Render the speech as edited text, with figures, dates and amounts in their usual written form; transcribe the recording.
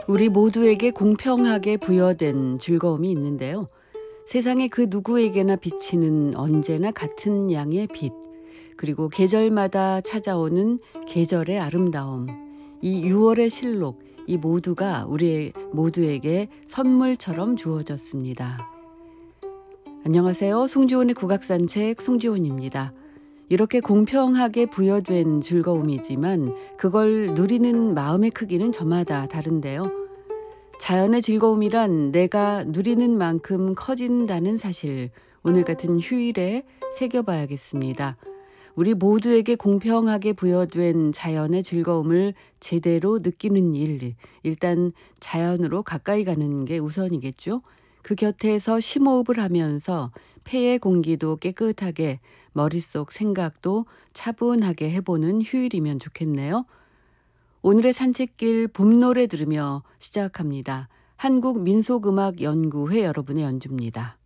우리 모두에게 공평하게 부여된 즐거움이 있는데요. 세상의 그 누구에게나 비치는 언제나 같은 양의 빛, 그리고 계절마다 찾아오는 계절의 아름다움, 이 6월의 실록, 이 모두가 우리 모두에게 선물처럼 주어졌습니다. 안녕하세요. 송지훈의 국악산책 송지훈입니다. 이렇게 공평하게 부여된 즐거움이지만 그걸 누리는 마음의 크기는 저마다 다른데요. 자연의 즐거움이란 내가 누리는 만큼 커진다는 사실, 오늘 같은 휴일에 새겨봐야겠습니다. 우리 모두에게 공평하게 부여된 자연의 즐거움을 제대로 느끼는 일, 일단 자연으로 가까이 가는 게 우선이겠죠. 그 곁에서 심호흡을 하면서 폐의 공기도 깨끗하게, 머릿속 생각도 차분하게 해보는 휴일이면 좋겠네요. 오늘의 산책길 봄노래 들으며 시작합니다. 한국민속음악연구회 여러분의 연주입니다.